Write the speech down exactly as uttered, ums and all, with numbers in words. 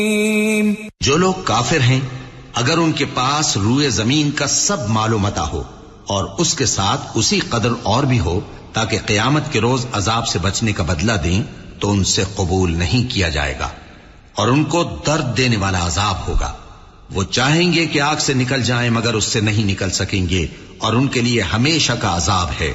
जो लोग काफिर हैं, अगर उनके पास रूए जमीन का सब मालो मता हो और उसके साथ उसी कदर और भी हो ताकि क़यामत के रोज अजाब से बचने का बदला दें, तो उनसे कबूल नहीं किया जाएगा और उनको दर्द देने वाला अजाब होगा। वो चाहेंगे कि आग से निकल जाएं, मगर उससे नहीं निकल सकेंगे और उनके लिए हमेशा का अजाब है।